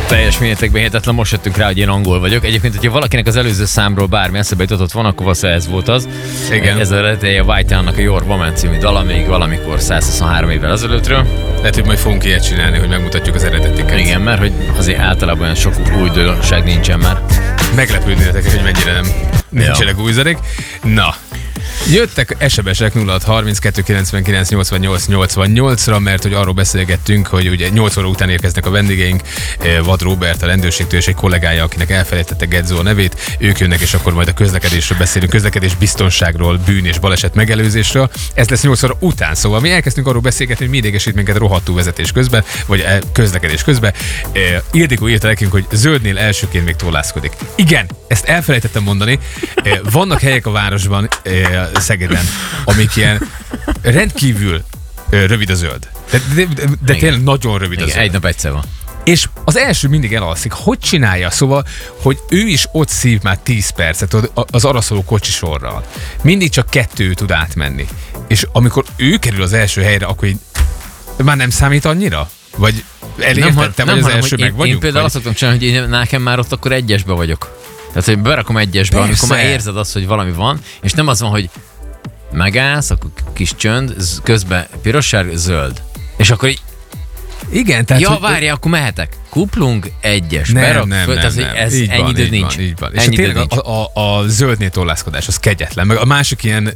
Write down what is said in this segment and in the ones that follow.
Teljes mértékben hihetetlen, most jöttünk rá, hogy én angol vagyok. Egyébként, hogyha valakinek az előző számról bármi eszebe jutott van, akkor valószínűleg ez volt az. Igen. Ez a White Town-nak a Your Woman című dala még valamikor 123 évvel ezelőttről. Lehet, hogy majd fogunk ilyet csinálni, hogy megmutatjuk az eredetiket. Igen, mert hogy azért általában olyan sok új dologság nincsen már. Meglepődnétek, hogy mennyire nincsenek új zenék. Na, jöttek SMS-ek 0632 99 88 88-ra, mert hogy arról beszélgettünk, hogy ugye 8 óra után érkeznek a vendégeink, Vad Róbert a rendőrségtől és egy kollégája, akinek elfelejtette Gedzó a nevét. Ők jönnek, és akkor majd a közlekedésről beszélünk, közlekedés biztonságról, bűn és baleset megelőzésről. Ez lesz 8 óra után, szóval mi elkezdtünk arról beszélgetni, hogy mi idegesít minket rohadtul vezetés közben, vagy közlekedés közben. Ildikó írta nekünk, hogy zöldnél elsőként még torlászkodik. Igen, ezt elfelejtettem mondani. Vannak helyek a városban, Szegeden, amik ilyen rendkívül rövid a zöld. De tényleg nagyon rövid a zöld. Egy nap egyszer van. És az első mindig elalszik. Hogy csinálja? Szóval, hogy ő is ott szív már 10 percet az araszoló kocsisorral. Mindig csak 2 tud átmenni. És amikor ő kerül az első helyre, akkor így már nem számít annyira? Vagy elértette, vagy az első meg vagyunk? Én például azt szoktam csinálni, hogy én nekem már ott akkor egyesbe vagyok. Tehát, hogy berakom egyesbe, amikor már érzed azt, hogy valami van, és nem az van, hogy megállsz, akkor kis csönd, közben piros, sárga, zöld. És akkor így... Igen, tehát... Ja, várjál, akkor mehetek. Kuplung, egyes. Nem. Ez így ennyi idő nincs. Így van. És tényleg a zöldnél torlászkodás, az kegyetlen. Meg a másik ilyen...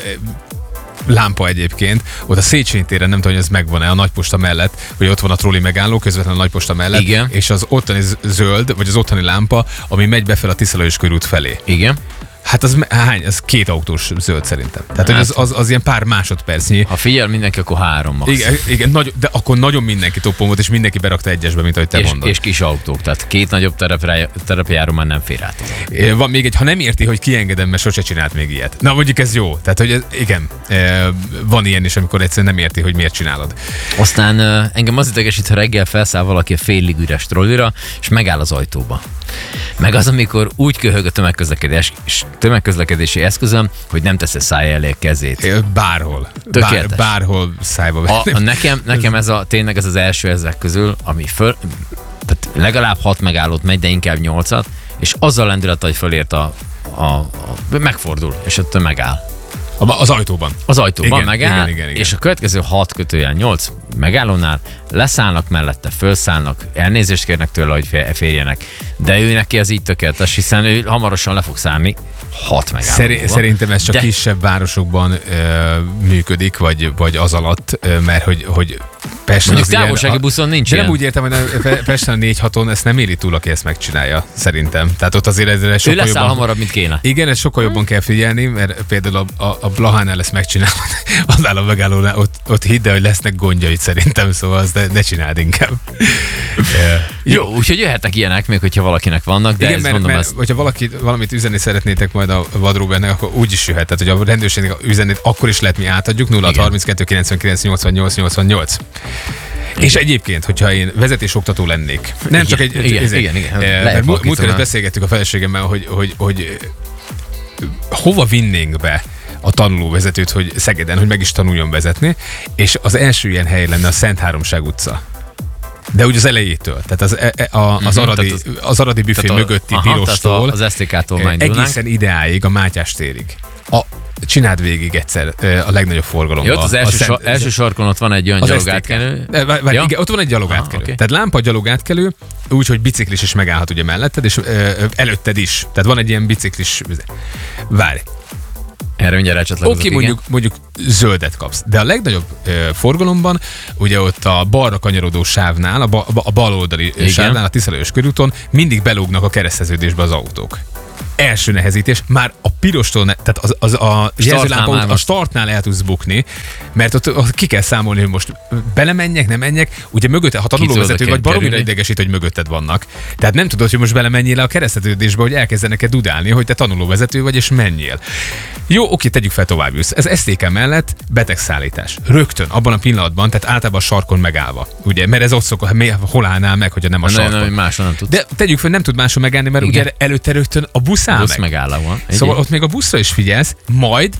lámpa egyébként, ott a Széchenyi téren, nem tudom, hogy ez megvan-e a nagyposta mellett, hogy ott van a trolli megálló, közvetlenül a nagyposta mellett, igen. És az ottani zöld, vagy az ottani lámpa, ami megy befel a Tiszalajos körút felé. Igen. Hát az hány? Az 2 autós zöld szerintem. Tehát hát, hogy az ilyen pár másodpercnyi. Ha figyel mindenki, akkor 3 max. Igen, de akkor nagyon mindenki toppon volt, és mindenki berakta egyesbe, mint ahogy te mondod. És kis autók, tehát 2 nagyobb terepjáró már nem fér át. Van még egy, ha nem érti, hogy kiengedem, mert sose csinált még ilyet. Na, mondjuk ez jó. Tehát, hogy igen, van ilyen is, amikor egyszerűen nem érti, hogy miért csinálod. Aztán engem az idegesít, ha reggel felszáll valaki a félig üres trollira, és megáll az ajtóba. Meg az, amikor úgy köhög a tömegközlekedési eszközöm, hogy nem tesz a száj elé a kezét. Bárhol. Bárhol szájba venni. Nekem tényleg ez az első ezek közül, ami tehát legalább 6 megállót megy, de inkább 8-at, és azzal lendület, hogy fölért megfordul, és ott megáll. Az ajtóban. Az ajtóban igen, megáll, igen. És a következő 6-8 megállónál leszállnak mellette, fölszállnak, elnézést kérnek tőle, hogy férjenek. De ő neki az így tökéletes, hiszen ő hamarosan le fog szállni 6 megállóban. Szerintem ez csak kisebb városokban működik, vagy az alatt, mert hogy Pesten mondjuk távolsági buszon nincs de ilyen. nem úgy értem, hogy Pesten a 4-6-on ezt nem éri túl, aki ezt megcsinálja, szerintem. Tehát ott azért ez sokkal ő leszáll jobban, hamarabb, mint kéne. Igen, ez sokkal jobban kell figyelni, mert például a Blahánál ezt megcsinálod, az áll a megállónál, ott hidd el, hogy lesznek gondjait szerintem, szóval azt ne csináld inkább. Jó, úgyhogy jöhetnek ilyenek még, hogyha valakinek vannak, de igen, mert hogyha valamit üzenni szeretnétek majd a Vad Róbertnek, akkor úgy is jöhet. Tehát, hogy a rendőrségnek üzenét akkor is lehet, mi átadjuk 0632 99 88 88. És egyébként, hogyha én vezetésoktató lennék, nem csak egy... Igen. Múltkor beszélgettük a feleségemmel, hogy hova vinnénk be a tanulóvezetőt, hogy Szegeden, hogy meg is tanuljon vezetni, és az első ilyen hely lenne a Szent Háromság utca. De úgy az elejétől, tehát az Aradi büfé mögötti pirostól az STK-tól egészen ideáig, a Mátyás térig. Csináld végig egyszer a legnagyobb forgalomban. Jó, az első sarkon ott van egy olyan gyalogátkelő. Igen, ott van egy gyalogátkelő. Okay. Tehát lámpa gyalogátkelő, úgy, hogy biciklis is megállhat ugye melletted, és előtted is. Tehát van egy ilyen biciklis... Várj. Erre mindjárt rácsatlakozok. Oké, mondjuk zöldet kapsz. De a legnagyobb forgalomban, ugye ott a balra kanyarodó sávnál, a bal oldali sávnál, a Tiszalajos körúton mindig belógnak a kereszteződésbe az autók. Első nehezítés, már a pirostól, tehát a jelzőlámpa a startnál el tudsz bukni, mert ott ki kell számolni, hogy most belemenjek, nem menjek, ugye mögötte, ha tanulóvezető vagy, baromira idegesít, hogy mögötted vannak. Tehát nem tudod, hogy most belemenjél le a kereszteződésbe, hogy elkezdenek dudálni, hogy te tanulóvezető vagy, és menjél. Jó, oké, tegyük fel, tovább jössz. Ez STK mellett betegszállítás. Rögtön, abban a pillanatban, tehát általában a sarkon megállva. Ugye, mert ez ott szokott, hol állnál meg, hogyha nem a sarkon. Nem, máshol nem tudsz. De tegyük fel, nem tud máshol megállni, mert ugye előtte rögtön a busz áll meg. Szóval ott még a buszra is figyelsz, majd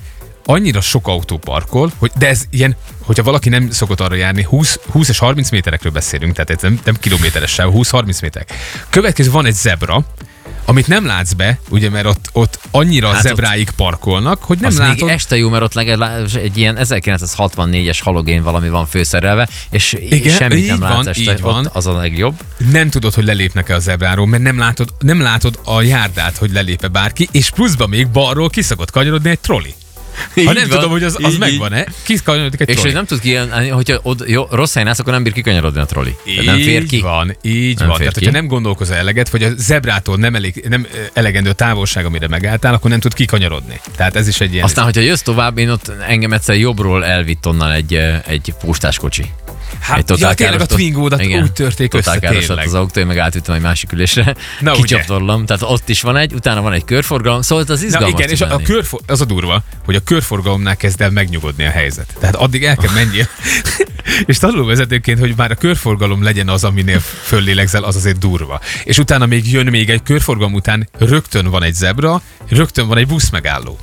annyira sok autó parkol, hogy de ez ilyen, hogyha valaki nem szokott arra járni, 20 és 30 méterekről beszélünk, tehát ez nem kilométeres sem, 20-30 méterek. Következő van egy zebra, amit nem látsz be, ugye, mert ott annyira a zebráig parkolnak, hogy nem látod. Még este jó, mert ott legalább egy ilyen 1964-es halogén valami van főszerelve, és igen, semmit nem látsz este. Ott az a legjobb. Nem tudod, hogy lelépnek-e a zebráról, mert nem látod a járdát, hogy lelép-e bárki, és pluszban még balról ki szokott kanyarodni egy troli. Ha nem tudom, hogy az megvan-e, kikanyarodik egy troli. És hogy nem tud kijönni, hogyha rossz helyen állsz, akkor nem bír kikanyarodni a troli. Nem fér ki. Így van. Tehát, hogyha nem gondolkozol eleget, vagy a zebrától nem elegendő távolság, amire megálltál, akkor nem tud kikanyarodni. Tehát ez is egy ilyen. Aztán, hogyha jössz tovább, én ott engem egyszer jobbról elvitt onnan egy postáskocsi. Hát, tényleg a Twingo-dat úgy törték össze, tényleg. Az autó, én meg átvittem egy másik ülésre, kicsaptorlom, tehát ott is van utána van egy körforgalom, szóval az izgalmas. Igen, és az a durva, hogy a körforgalomnál kezd el megnyugodni a helyzet. Tehát addig el kell menjél. És tanulóvezetőként, hogy már a körforgalom legyen az, aminél föllélegzel, az azért durva. És utána még jön egy körforgalom után, rögtön van egy zebra, rögtön van egy buszmegálló.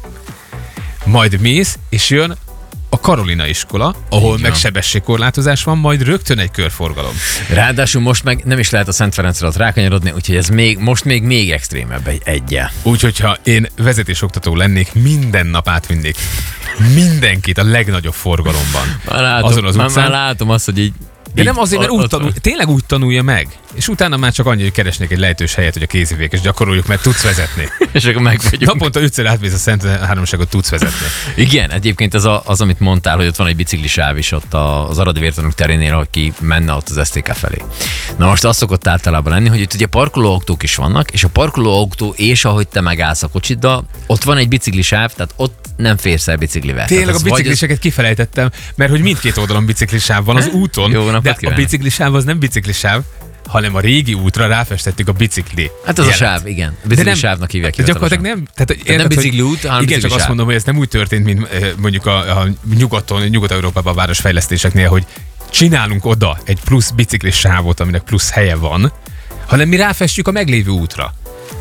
Majd mész, és jön a Karolina iskola, ahol meg sebességkorlátozás van, majd rögtön egy körforgalom. Ráadásul most meg nem is lehet a Szent Ferencre ott rákanyarodni, úgyhogy ez most még extrémebb egyel. Úgyhogy ha én vezetésoktató lennék, minden nap átvinnék mindenkit a legnagyobb forgalomban. Azon az utcán. Már látom azt, hogy így. De nem azért, mert tényleg úgy tanulja meg. És utána már csak annyi, hogy keresnék egy lejtős helyet, hogy a kézifékes gyakoroljuk, mert tudsz vezetni. És akkor meg vagyunk. Naponta 5-szer átmész a Szent Háromságot, tudsz vezetni. Igen, egyébként az, amit mondtál, hogy ott van egy biciklisáv is ott az Aradi Vértanúk terénél, hogy ki menne ott az STK felé. Na most az szokott általában lenni, hogy itt ugye parkolóautók is vannak, és a parkolóautó és ahogy te megállsz a kocsiddal, ott van egy biciklisáv, tehát ott nem férsz el biciklivel. Tényleg a bicikliseket kifelejtettem, mert hogy mindkét oldalon biciklisáv van az úton. Jó, de a biciklisáv az nem biciklisáv, hanem a régi útra ráfestettük a bicikli. Hát az jelet. A sáv, igen. A biciklisávnak hívják ki. Gyakorlatilag nem. Tehát nem bicikli út, hanem igen, csak azt mondom, hogy ez nem úgy történt, mint mondjuk a Nyugat-Európában a városfejlesztéseknél, hogy csinálunk oda egy plusz biciklis sávot, aminek plusz helye van, hanem mi ráfestjük a meglévő útra.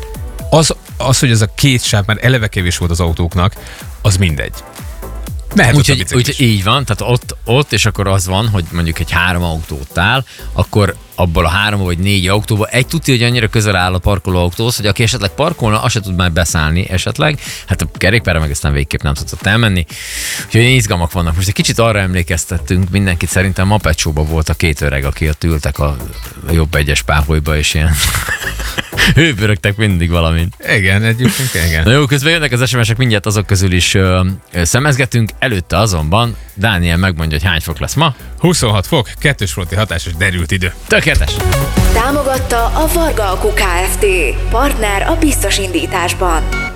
Az, hogy ez a két sáv már eleve kevés volt az autóknak, az mindegy. Úgyhogy így van, tehát ott, és akkor az van, hogy mondjuk egy 3 autót áll, akkor abból a 3 vagy 4 autóba egy tudja, hogy annyira közel áll a parkolóautóhoz, hogy aki esetleg parkolna, az se tud már beszállni esetleg. Hát a kerékpárra meg aztán végképp nem tudott elmenni. Úgyhogy izgalmak vannak. Most egy kicsit arra emlékeztettünk mindenkit, szerintem Muppet Show-ban volt a 2 öreg, aki ott ültek a jobb egyes páholyba, és ilyen hőbörögtek mindig valamit. Igen, egyébként igen. Na jó, közben jönnek az SMS-ek, mindjárt azok közül is szemezgetünk. Előtte azonban Dániel megmondja, hogy hány fok lesz ma. 26 fok, 2-s fronti hatásos derült idő. Tökéletes! Támogatta a Varga Alku Kft. Partner a biztos indításban.